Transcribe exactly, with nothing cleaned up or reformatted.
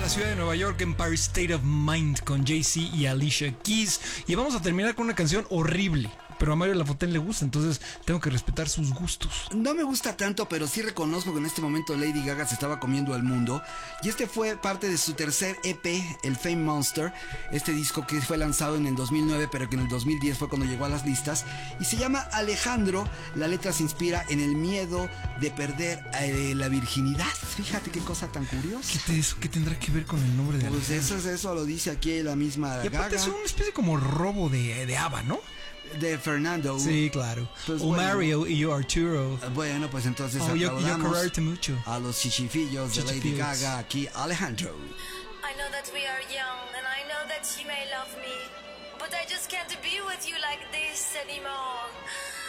la ciudad de Nueva York, Empire State of Mind, con Jay-Z y Alicia Keys. Y vamos a terminar con una canción horrible, pero a Mario Lafontaine le gusta, entonces tengo que respetar sus gustos. No me gusta tanto, pero sí reconozco que en este momento Lady Gaga se estaba comiendo al mundo. Y este fue parte de su tercer E P, el Fame Monster. Este disco que fue lanzado en el dos mil nueve, pero que en el dos mil diez fue cuando llegó a las listas. Y se llama Alejandro. La letra se inspira en el miedo de perder eh, la virginidad. Fíjate qué cosa tan curiosa. ¿Qué, te, eso, ¿Qué tendrá que ver con el nombre de Pues Alejandro? eso, eso lo dice aquí la misma Y aparte Gaga. es una especie como robo de, de ABBA, ¿no? De Fernando. Sí, claro. Pues o bueno. Mario y yo Arturo. Bueno, pues entonces Oh, yo, yo aplaudamos quererte mucho. a los chichifillos de Lady Chichifillos. Gaga. Aquí Alejandro. I know that we are young and I know that you may love me, but I just can't be with you like this anymore.